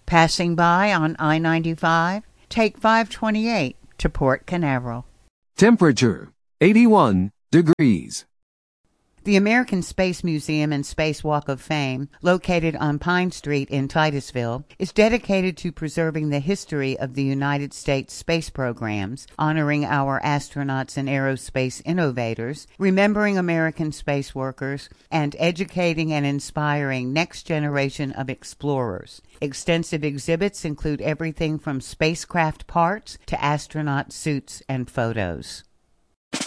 Passing by on I-95, take 528 to Port Canaveral. Temperature, 81 degrees. The American Space Museum and Space Walk of Fame, located on Pine Street in Titusville, is dedicated to preserving the history of the United States space programs, honoring our astronauts and aerospace innovators, remembering American space workers, and educating and inspiring next generation of explorers. Extensive exhibits include everything from spacecraft parts to astronaut suits and photos.